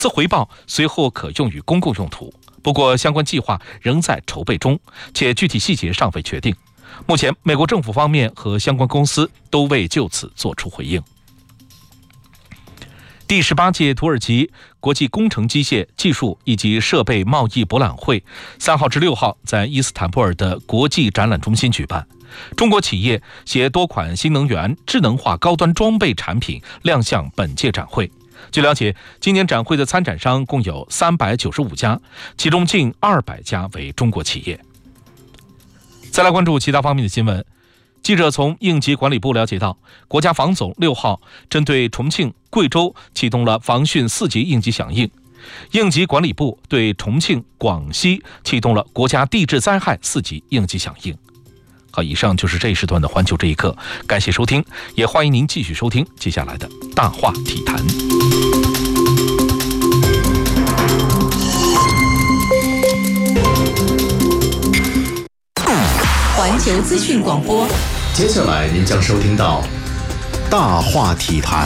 自回报随后可用于公共用途。不过，相关计划仍在筹备中，且具体细节尚未确定。目前，美国政府方面和相关公司都未就此作出回应。第18届土耳其国际工程机械技术以及设备贸易博览会3号至6号在伊斯坦布尔的国际展览中心举办。中国企业携多款新能源、智能化高端装备产品亮相本届展会。据了解，今年展会的参展商共有395家，其中近200家为中国企业。再来关注其他方面的新闻。记者从应急管理部了解到，国家防总6号针对重庆、贵州启动了防汛4级应急响应。应急管理部对重庆、广西启动了国家地质灾害4级应急响应。好，以上就是这一时段的环球这一刻，感谢收听，也欢迎您继续收听接下来的大话体坛。 环球资讯广播， 接下来您将收听到大话体坛。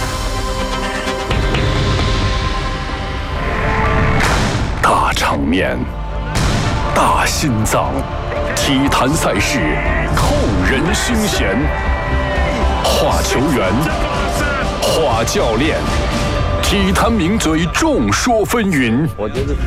大场面，大心脏，体坛赛事扣人心弦。话球员，话教练，体坛名嘴众说纷纭。 我觉得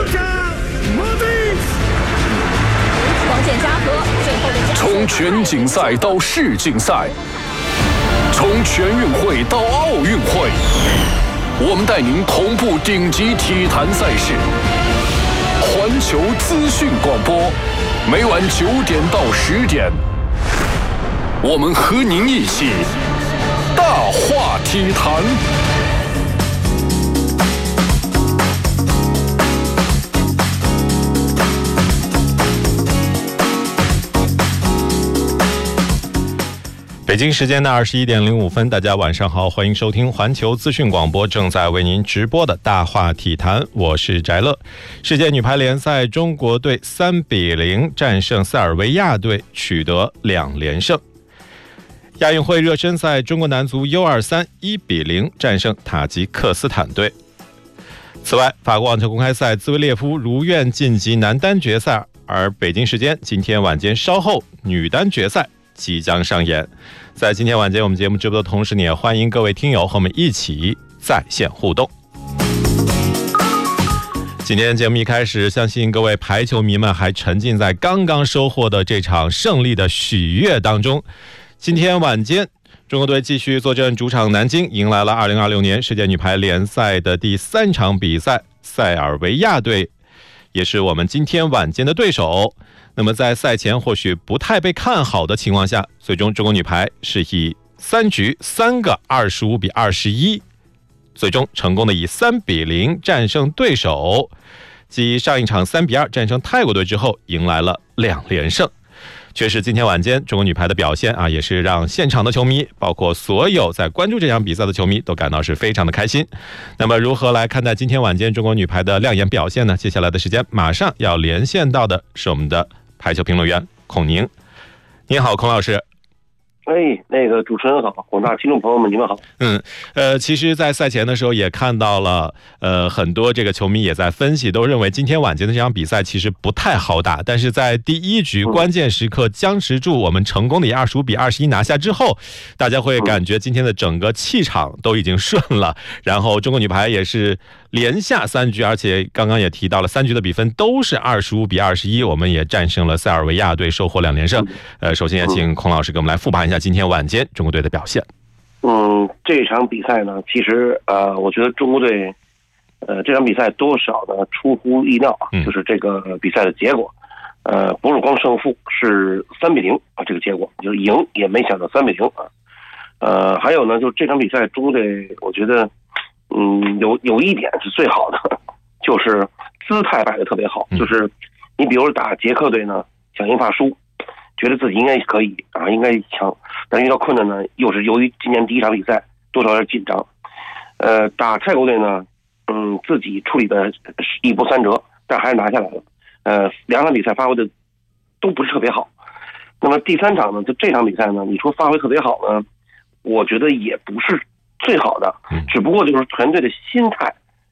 光剑加和，最后的从全锦赛到世锦赛，从全运会到奥运会，我们带您同步顶级体坛赛事。环球资讯广播，每晚9点到10点，我们和您一起大话体坛。 北京时间的21点05分，大家晚上好，欢迎收听环球资讯广播正在为您直播的大话体坛，我是翟乐。世界女排联赛，中国队3-0战胜塞尔维亚队，取得2连胜。亚运会热身赛，中国男足 U23 1-0战胜塔吉克斯坦队。此外，法国网球公开赛，兹维列夫如愿晋级男单决赛，而北京时间今天晚间稍后，女单决赛即将上演。在今天晚间我们节目直播的同时，也欢迎各位听友和我们一起在线互动。今天节目一开始，相信各位排球迷们还沉浸在刚刚收获的这场胜利的喜悦当中。今天晚间，中国队继续坐镇主场南京，迎来了2026年世界女排联赛的第3场比赛，塞尔维亚队也是我们今天晚间的对手。那么在赛前或许不太被看好的情况下，最终中国女排是以3局3个25-21，最终成功的以3-0战胜对手，继上一场3-2战胜泰国队之后，迎来了2连胜。确实今天晚间中国女排的表现啊，也是让现场的球迷，包括所有在关注这场比赛的球迷都感到是非常的开心。那么如何来看待今天晚间中国女排的亮眼表现呢？接下来的时间马上要连线到的是我们的排球评论员孔宁。您好，孔老师。 那个主持人好，广大听众朋友们，你们好。 其实在赛前的时候也看到了，很多这个球迷也在分析，都认为今天晚间的这场比赛其实不太好打，但是在第1局关键时刻僵持住，我们成功的以25-21拿下之后，大家会感觉今天的整个气场都已经顺了，然后中国女排也是连下3局，而且刚刚也提到了3局的比分都是25-21，我们也战胜了塞尔维亚队，收获2连胜。首先也请孔老师给我们来复盘一下今天晚间中国队的表现。 这场比赛呢，其实我觉得中国队这场比赛多少呢出乎意料啊，就是这个比赛的结果，不是光胜负，是3-0啊，这个结果就是赢也没想到3-0啊。还有呢，就这场比赛中国队，我觉得有一点是最好的，就是姿态摆得特别好，就是你比如打捷克队呢，想赢怕输，觉得自己应该可以啊，应该强，但遇到困难呢，又是由于今年第1场比赛多少有点紧张。打泰国队呢，自己处理的一波3折，但还是拿下来了。2场比赛发挥的都不是特别好。那么第3场呢，就这场比赛呢，你说发挥特别好呢，我觉得也不是最好的，只不过就是团队的心态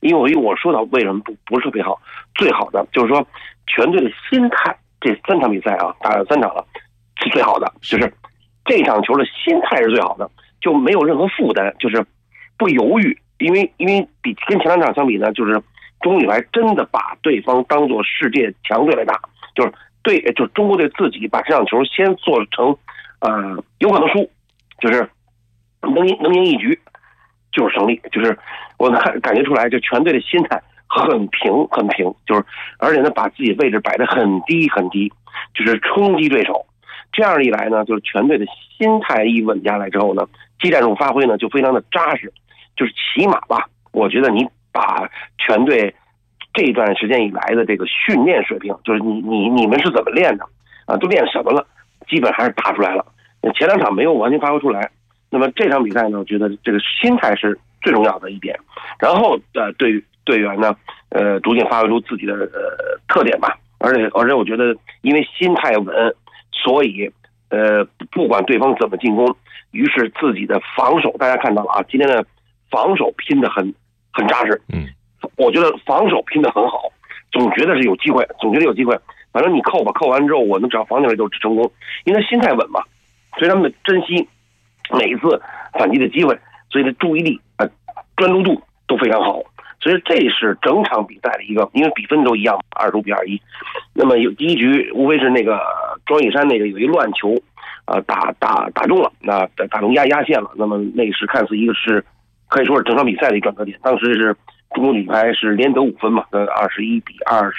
因为我说到为什么不是特别好，最好的就是说全队的心态，这3场比赛啊，打了3场了，是最好的，就是这场球的心态是最好的，就没有任何负担，就是不犹豫，因为比跟前2场相比呢，就是中国女排真的把对方当作世界强队来打，就是中国队自己把这场球先做成，有可能输，就是能赢一局就是胜利，就是我感觉出来，就全队的心态很平，就是而且呢把自己位置摆得很低，就是冲击对手。这样一来呢，就是全队的心态一稳下来之后呢，技战术发挥呢就非常的扎实，就是起码吧，我觉得你把全队这段时间以来的这个训练水平，就是你们是怎么练的啊，都练什么了，基本还是打出来了。前2场没有完全发挥出来，那么这场比赛呢，我觉得这个心态是最重要的一点。然后队员呢，逐渐发挥出自己的特点吧。而且我觉得，因为心态稳，所以不管对方怎么进攻，于是自己的防守，大家看到了啊，今天的防守拼得很扎实。我觉得防守拼得很好，总觉得有机会。反正你扣吧，扣完之后我能只要防起来就成功，因为他心态稳嘛，所以他们珍惜每一次反击的机会，所以的注意力专注度都非常好。所以这是整场比赛的一个，因为比分都一样，25比21。那么有第一局无非是那个庄雨珊那个有一乱球，打中了，那打中压线了。那么那是看似一个是可以说是整场比赛的一个转折点。当时是中国女排是连得5分嘛，跟21比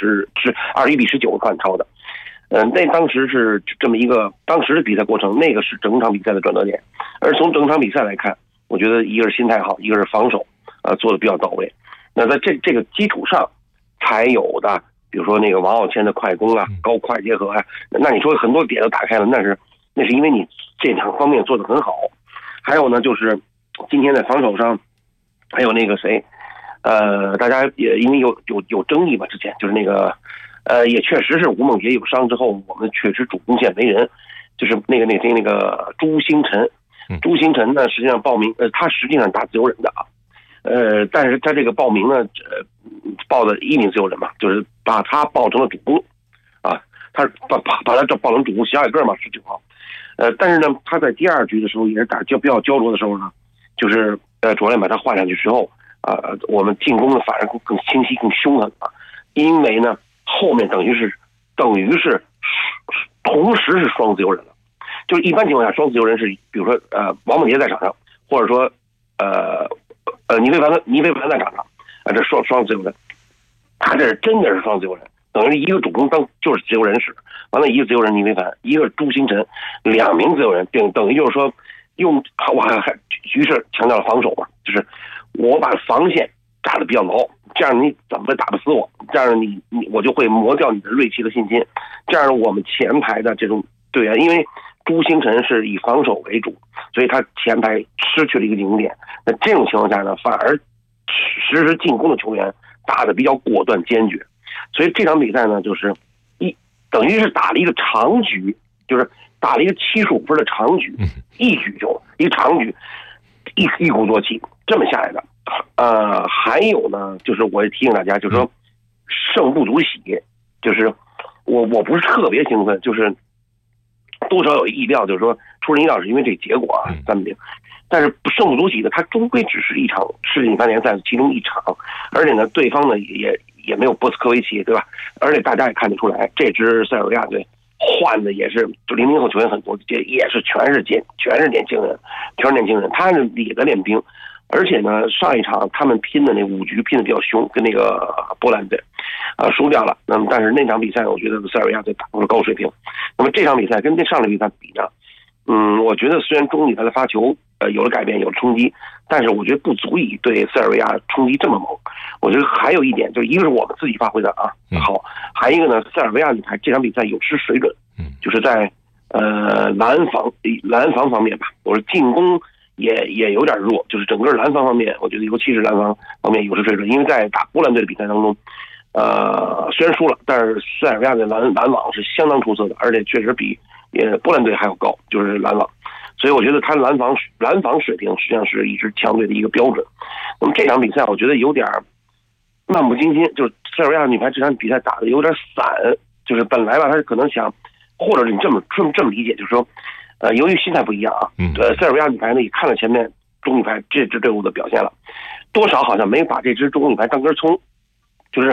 19看超的。那当时是这么一个当时的比赛过程，那个是整场比赛的转折点。而从整场比赛来看，我觉得一个是心态好，一个是防守做的比较到位。那在这个基础上才有的，比如说那个王傲谦的快攻啊，高快结合啊，那你说很多点都打开了，那是因为你这场方面做得很好。还有呢，就是今天在防守上，还有那个谁，大家也因为有争议吧，之前就是那个也确实是吴梦洁有伤之后，我们确实主攻线没人，就是那个朱星辰。朱星辰呢，实际上报名，他实际上打自由人的啊。但是他这个报名呢，报的1名自由人嘛，就是把他报成了主攻，啊，他把他报成主攻，小矮个嘛，19号。但是呢，他在第2局的时候也是比较焦灼的时候呢，就是主练把他换上去之后，我们进攻的反而更清晰、更凶狠了，因为呢后面等于是同时是双自由人了，就是一般情况下双自由人是比如说王梦洁在场上，或者说倪飞凡在场上，这双自由人，他这真的是双自由人，等于一个主攻就是自由人使，完了一个自由人倪飞凡，一个朱星辰，2名自由人，等于就是说于是强调了防守嘛，就是我把防线扎得比较牢，这样你怎么打不死我，这样我就会磨掉你的锐气和信心，这样我们前排的这种队员，因为朱星辰是以防守为主，所以他前排失去了一个进攻点。那这种情况下呢，反而实时进攻的球员打得比较果断坚决。所以这场比赛呢，就是等于是打了一个长局，就是打了一个75分的长局，一个长局，一鼓作气这么下来的。还有呢，就是我也提醒大家，就是说胜不足喜，就是我不是特别兴奋，就是多少有意料，就是说出人意料是因为这个结果啊，3比0，但是胜不足喜的，它终归只是一场世锦赛联赛的其中一场，而且呢，对方呢也没有波斯科维奇，对吧？而且大家也看得出来，这支塞尔维亚队换的也是就00后球员很多，也是全是年轻人，他是里的练兵。而且呢，上一场他们拼的那5局拼的比较凶，跟那个波兰队，输掉了。那么，但是那场比赛，我觉得塞尔维亚队打出了高水平。那么这场比赛跟上场比赛比呢，我觉得虽然中立他的发球有了改变，有了冲击，但是我觉得不足以对塞尔维亚冲击这么猛。我觉得还有一点，就是一个是我们自己发挥的好，还有一个呢，塞尔维亚女排这场比赛有失水准，就是在拦防方面吧，我说进攻。也有点弱，就是整个拦防方面，我觉得尤其是拦防方面有失水准，因为在打波兰队的比赛当中，虽然输了，但是塞尔维亚的拦网是相当出色的，而且确实比波兰队还要高，就是拦网，所以我觉得他拦防水平实际上是一支强队的一个标准。那么这场比赛我觉得有点漫不经心，就是塞尔维亚女排这场比赛打的有点散，就是本来吧，她可能想，或者是你这么理解，就是说，由于心态不一样啊，塞尔维亚女排呢也看了前面中女排这支队伍的表现了，多少好像没把这支中国女排当根葱，就是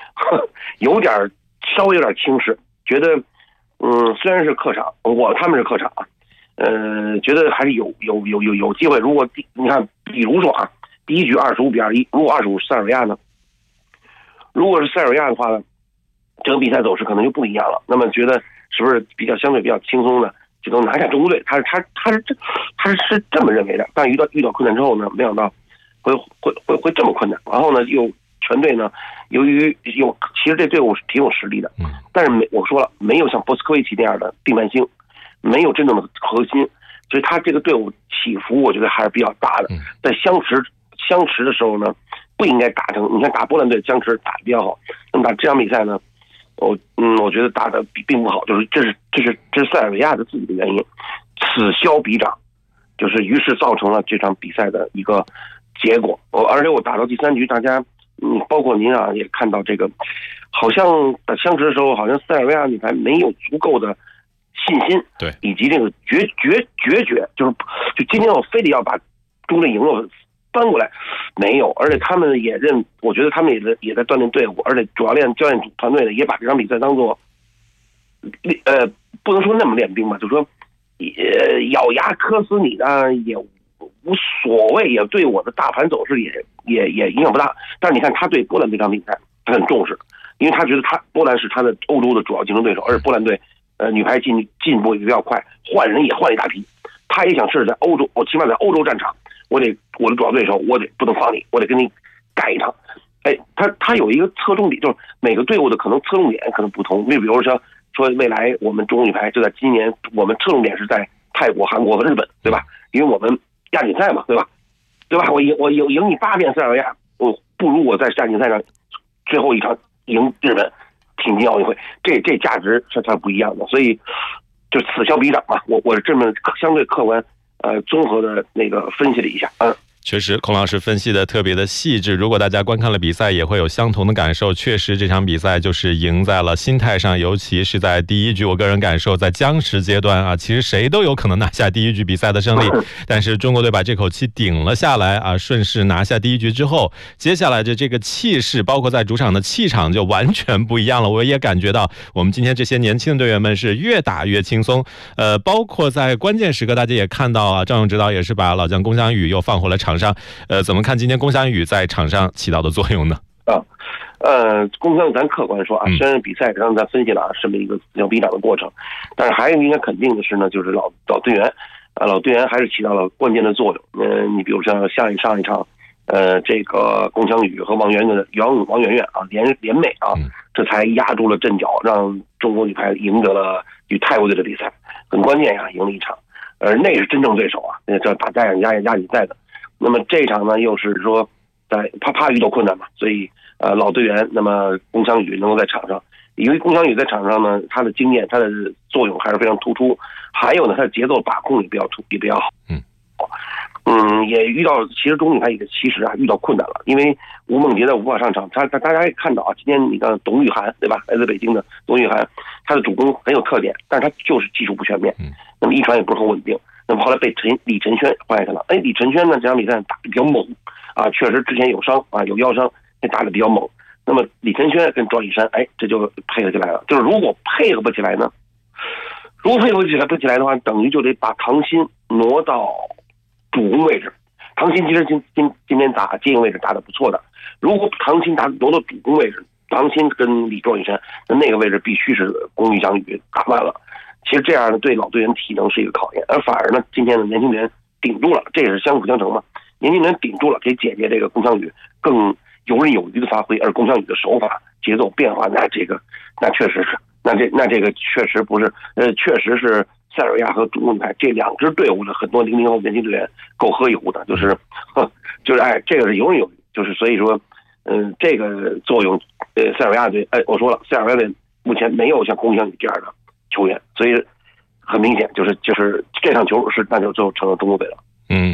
稍微有点轻视，觉得虽然是客场，他们是客场啊，觉得还是有机会。如果你看，比如说啊，第一局25-21，如果25是塞尔维亚呢？如果是塞尔维亚的话呢，这个比赛走势可能就不一样了。那么觉得是不是相对比较轻松的就能拿下中国队？他是这么认为的。但遇到困难之后呢，没想到会这么困难。然后呢，又全队呢，由于其实这队伍是挺有实力的，但是我说了，没有像波斯科维奇那样的定半星，没有真正的核心，所以他这个队伍起伏我觉得还是比较大的。在相持的时候呢，不应该打成，你看打波兰队相持打得比较好，那么打这场比赛呢，我觉得打得并不好，就是这是塞尔维亚的自己的原因，此消彼长，就是于是造成了这场比赛的一个结果。而且我打到第3局，大家包括您啊也看到这个，好像打相持的时候，好像塞尔维亚女排没有足够的信心， 对， 以及这个决绝，就今天我非得要把中队赢了翻过来，没有。而且他们我觉得他们也在锻炼队伍，而且主要教练组团队呢也把这场比赛当做不能说那么练兵吧，就是说咬牙磕死你呢也无所谓，也对我的大盘走势也影响不大。但是你看他对波兰这场比赛他很重视，因为他觉得波兰是他的欧洲的主要竞争对手，而且波兰队女排进步也比较快，换人也换一大批，他也想试试在欧洲，我起码在欧洲战场，我的主要对手我不能放你，我得跟你干一场。他有一个侧重点，就是每个队伍的可能侧重点可能不同。你比如说未来我们中国女排就在今年，我们侧重点是在泰国、韩国和日本，对吧？因为我们亚锦赛嘛，对吧？我赢你8遍塞尔维亚，我不如我在亚锦赛上最后一场赢日本，挺进奥运会，这价值是不一样的。所以就此消彼长嘛，我是这么相对客观综合的那个分析了一下。 确实，孔老师分析的特别的细致。如果大家观看了比赛，也会有相同的感受。确实，这场比赛就是赢在了心态上，尤其是在第一局。我个人感受，在僵持阶段啊，其实谁都有可能拿下第一局比赛的胜利。但是中国队把这口气顶了下来啊，顺势拿下第一局之后，接下来的这个气势，包括在主场的气场就完全不一样了。我也感觉到，我们今天这些年轻的队员们是越打越轻松。包括在关键时刻，大家也看到啊，赵勇指导也是把老将龚翔宇又放回了场上。怎么看今天龚翔宇在场上起到的作用呢？ 龚翔宇咱客观说啊，虽然比赛刚才分析了这么一个此消彼长的过程，但是还应该肯定的是呢，就是老队员，老队员还是起到了关键的作用。你比如像上一场，这个龚翔宇和王媛媛啊联袂啊，这才压住了阵脚，让中国女排赢得了与泰国队的比赛，很关键呀，赢了一场。那是真正对手啊，这打亚锦赛的。那么这一场呢，又是说在怕遇到困难嘛，所以老队员，那么龚翔宇能够在场上，因为龚翔宇在场上呢，他的经验，他的作用还是非常突出。还有呢，他的节奏把控也比较好。也遇到，其实中国女排也其实遇到困难了，因为吴梦洁的无法上场。大家也看到啊，今天你看董雨涵对吧，来自北京的董雨涵，她的主攻很有特点，但是她就是技术不全面，那么一传也不是很稳定。那么后来被李晨轩换下去了。李晨轩呢这场比赛打得比较猛啊，确实之前有伤啊，有腰伤，也打得比较猛。那么李晨轩跟庄雨珊，这就配合起来了。就是如果配合不起来呢，如果配合不起来的话，等于就得把唐鑫挪到主攻位置。唐鑫其实今天打接应位置打得不错的，如果唐鑫挪到主攻位置，唐鑫跟庄雨珊那个位置必须是龚翔宇打慢了。其实这样呢，对老队员体能是一个考验，而反而呢，今天的年轻人顶住了，这也是相辅相成嘛。年轻人顶住了，给姐姐这个龚翔宇更游刃有余的发挥，而龚翔宇的手法、节奏变化，那确实是，那这个确实不是，确实是塞尔维亚和中国女排这两支队伍的很多00后年轻队员够喝一壶的，就是这个是游刃有余，就是所以说，这个作用，塞尔维亚队，我说了，塞尔维亚队目前没有像龚翔宇这样的球员，所以很明显就是这场球那就最后成了中国队了。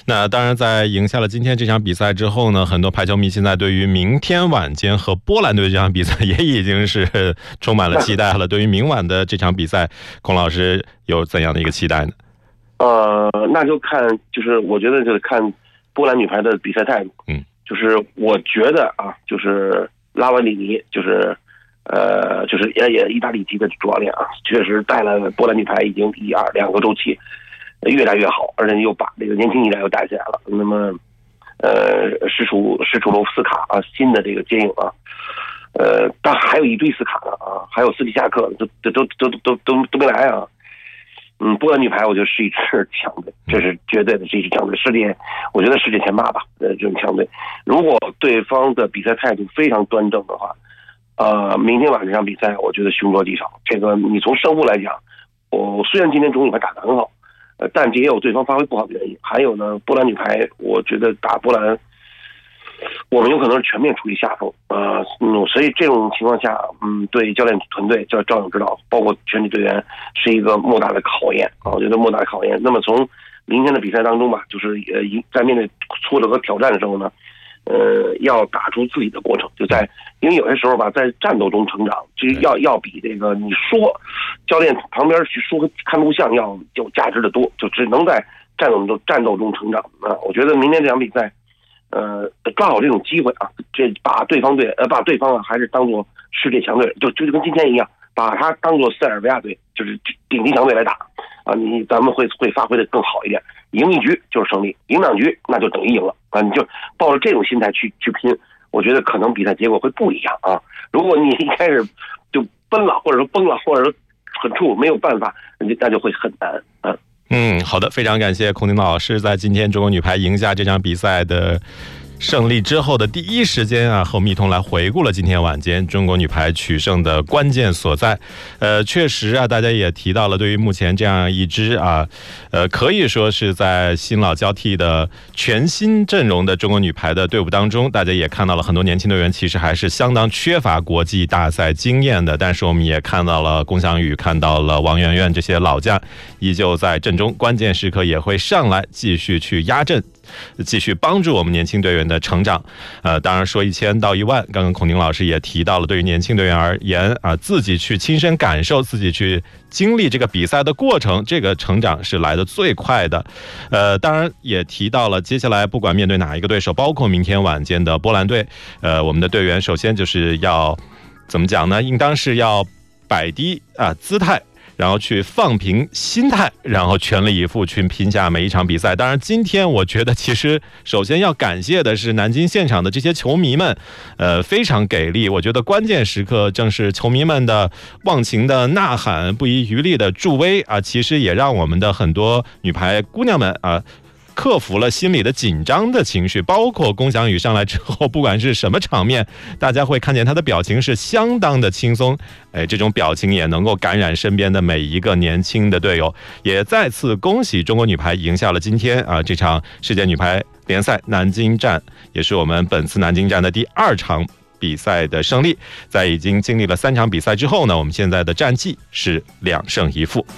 那当然，在赢下了今天这场比赛之后呢，很多排球迷现在对于明天晚间和波兰队这场比赛也已经是充满了期待了。对于明晚的这场比赛，孔老师有怎样的一个期待呢？ 那就看，就是我觉得就是看波兰女排的比赛态度。就是我觉得啊，就是拉瓦里尼，就是也意大利籍的主教练啊，确实带了波兰女排已经2个周期越来越好，而且又把这个年轻一代又带起来了。那么施楚罗夫斯卡啊，新的这个接应啊，但还有一堆斯卡呢啊，还有斯蒂夏克都没来啊。波兰女排我觉得是一支强队，这是绝对的是一支强队，我觉得世界前8吧，这种强队。如果对方的比赛态度非常端正的话，明天晚上这场比赛我觉得凶多吉少。这个你从胜负来讲，虽然今天中国女排打得很好，但这也有对方发挥不好的原因。还有呢，波兰女排我觉得打波兰，我们有可能是全面处于下风所以这种情况下，对教练团队叫赵勇指导，包括全体队员是一个莫大的考验啊，我觉得莫大的考验。那么从明天的比赛当中吧，就是在面对挫折和挑战的时候呢，要打出自己的过程，因为有些时候吧，在战斗中成长，就要比这个你说教练旁边去说看录像要有价值的多，就只能在战斗中成长啊。我觉得明天这场比赛，抓好这种机会啊，这把对方啊还是当做世界强队，就跟今天一样，把他当做塞尔维亚队，就是顶级强队来打啊。咱们会发挥的更好一点，赢一局就是胜利，赢2局那就等于赢了啊。你就抱着这种心态去拼，我觉得可能比赛结果会不一样啊。如果你一开始就奔了，或者说崩了，或者说很怵没有办法，那就会很难啊。 好的，非常感谢孔丁老师在今天中国女排赢下这场比赛的胜利之后的第一时间啊，和我们一同来回顾了今天晚间中国女排取胜的关键所在。确实啊，大家也提到了，对于目前这样一支啊，可以说是在新老交替的全新阵容的中国女排的队伍当中，大家也看到了很多年轻队员其实还是相当缺乏国际大赛经验的。但是我们也看到了龚翔宇，看到了王媛媛这些老将，依旧在阵中，关键时刻也会上来继续去压阵，继续帮助我们年轻队员的成长。当然说1000到1万，刚刚孔宁老师也提到了，对于年轻队员而言啊，自己去亲身感受，自己去经历这个比赛的过程，这个成长是来得最快的。当然也提到了接下来不管面对哪一个对手，包括明天晚间的波兰队，我们的队员首先就是要怎么讲呢？应当是要摆低姿态，然后去放平心态，然后全力以赴去拼下每一场比赛。当然今天我觉得其实首先要感谢的是南京现场的这些球迷们，非常给力。我觉得关键时刻正是球迷们的忘情的呐喊，不遗余力的助威啊，其实也让我们的很多女排姑娘们啊克服了心里的紧张的情绪。包括龚翔宇上来之后，不管是什么场面，大家会看见他的表情是相当的轻松，这种表情也能够感染身边的每一个年轻的队友。也再次恭喜中国女排赢下了今天这场世界女排联赛南京站，也是我们本次南京站的第2场比赛的胜利。在已经经历了3场比赛之后呢，我们现在的战绩是2胜1负。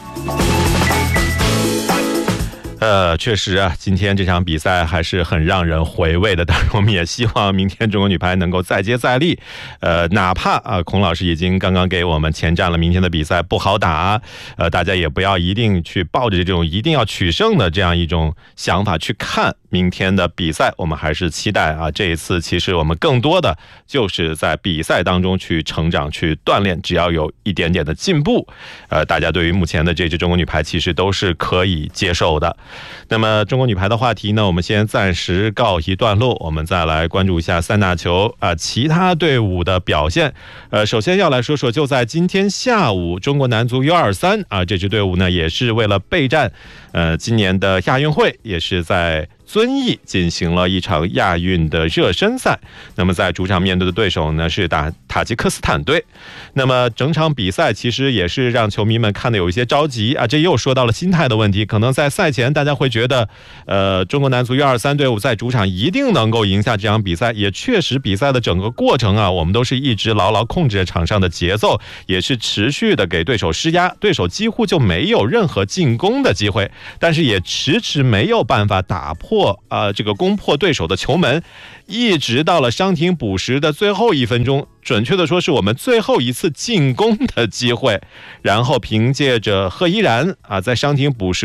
确实啊，今天这场比赛还是很让人回味的。当然我们也希望明天中国女排能够再接再厉，哪怕孔老师已经刚刚给我们前瞻了明天的比赛不好打，大家也不要一定去抱着这种一定要取胜的这样一种想法去看明天的比赛。我们还是期待这一次其实我们更多的就是在比赛当中去成长去锻炼，只要有一点点的进步，大家对于目前的这支中国女排其实都是可以接受的。那么中国女排的话题呢，我们先暂时告一段落，我们再来关注一下三大球其他队伍的表现。首先要来说说，就在今天下午，中国男足 U23这支队伍呢也是为了备战今年的亚运会，也是在遵义进行了一场亚运的热身赛。那么在主场面对的对手呢是塔吉克斯坦队。那么整场比赛其实也是让球迷们看得有一些着急这又说到了心态的问题。可能在赛前大家会觉得中国男足 U23队伍在主场一定能够赢下这场比赛，也确实比赛的整个过程我们都是一直牢牢控制着场上的节奏，也是持续的给对手施压，对手几乎就没有任何进攻的机会，但是也迟迟没有办法打破攻破对手的球门，一直到了伤停补时的最后1分钟，准确的说是我们最后一次进攻的机会，然后凭借着贺依然在伤停补时